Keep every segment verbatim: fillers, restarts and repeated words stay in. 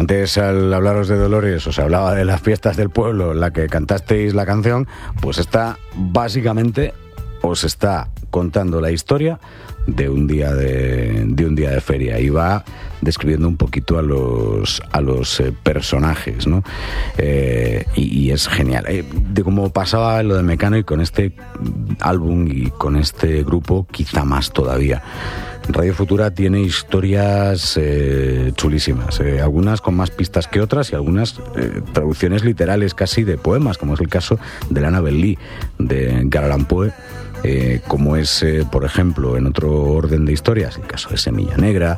Antes, al hablaros de Dolores, os hablaba de las fiestas del pueblo en la que cantasteis la canción. Pues esta básicamente os está contando la historia de un día de, de un día de feria, y va describiendo un poquito a los a los eh, personajes, ¿no? Eh, y, y es genial. Eh, de cómo pasaba lo de Mecano, y con este álbum y con este grupo quizá más todavía. Radio Futura tiene historias eh, chulísimas, eh, algunas con más pistas que otras, y algunas eh, traducciones literales casi de poemas, como es el caso de Annabel Lee, de Edgar Allan Poe. Eh, como es, eh, por ejemplo, en otro orden de historias, el caso de Semilla Negra.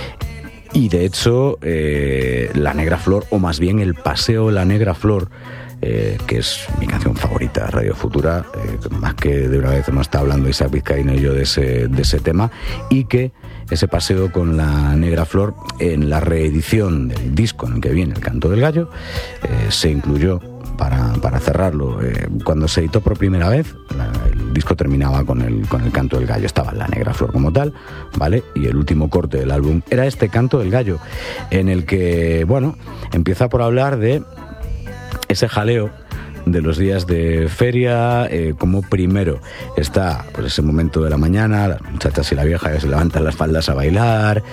Y de hecho, eh, La Negra Flor, o más bien El Paseo La Negra Flor, eh, que es mi canción favorita de Radio Futura, eh, más que de una vez hemos estado hablando Isaac Vizcaíno y yo de ese, de ese tema, y que ese paseo con La Negra Flor, en la reedición del disco en el que viene El Canto del Gallo, eh, se incluyó para, para cerrarlo. Eh, cuando se editó por primera vez, la, el disco terminaba con el, con el Canto del Gallo, estaba La Negra Flor como tal, ¿vale? Y el último corte del álbum era este Canto del Gallo, en el que, bueno, empieza por hablar de ese jaleo de los días de feria, eh, como primero está pues ese momento de la mañana, las muchachas y la vieja que se levantan las faldas a bailar,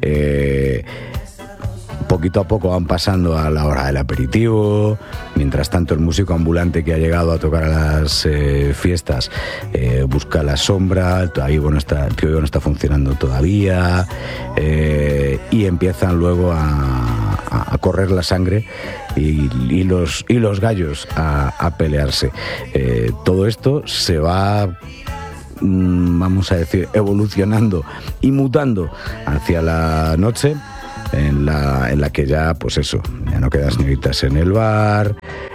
eh, poquito a poco van pasando a la hora del aperitivo. Mientras tanto, el músico ambulante que ha llegado a tocar a las eh, fiestas eh, busca la sombra, el tío no está, el tío no está funcionando todavía, eh, y empiezan luego a, a, a correr la sangre y, y, los, y los gallos a, a pelearse. Eh, todo esto se va, vamos a decir, evolucionando y mutando hacia la noche, en la, en la que ya, pues eso, ya no quedan señoritas en el bar,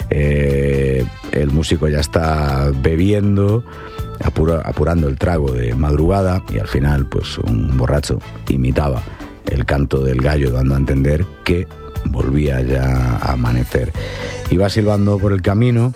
eh, el músico ya está bebiendo, apura, apurando el trago de madrugada, y al final, pues un borracho imitaba el canto del gallo, dando a entender que volvía ya a amanecer. Iba silbando por el camino,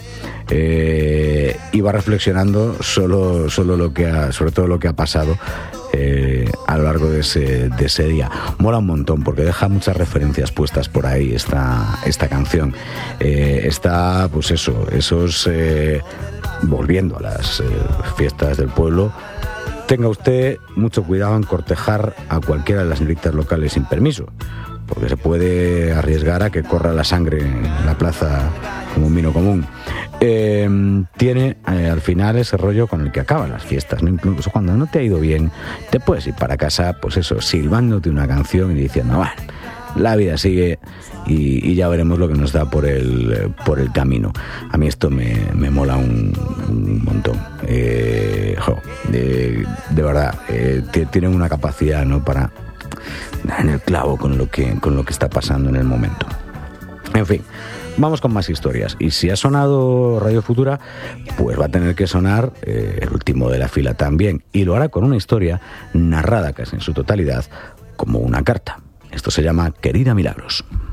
eh, iba reflexionando solo, solo lo que ha, sobre todo lo que ha pasado eh, a lo largo de ese, de ese día. Mola un montón porque deja muchas referencias puestas por ahí esta, esta canción. Eh, está, pues eso, esos eh, volviendo a las eh, fiestas del pueblo. Tenga usted mucho cuidado en cortejar a cualquiera de las señoritas locales sin permiso, porque se puede arriesgar a que corra la sangre en la plaza como un vino común. Eh, tiene eh, al final ese rollo con el que acaban las fiestas, ¿no? Incluso cuando no te ha ido bien, te puedes ir para casa, pues eso, silbándote una canción y diciendo, bueno, la vida sigue y, y ya veremos lo que nos da por el, por el camino. A mí esto me, me mola un, un montón. Eh, jo, de, de verdad, eh, tienen una capacidad, ¿no?, para dar en el clavo con lo que, con lo que está pasando en el momento. En fin, vamos con más historias. Y si ha sonado Radio Futura, pues va a tener que sonar eh, el último de la fila también. Y lo hará con una historia narrada casi en su totalidad como una carta. Esto se llama Querida Milagros.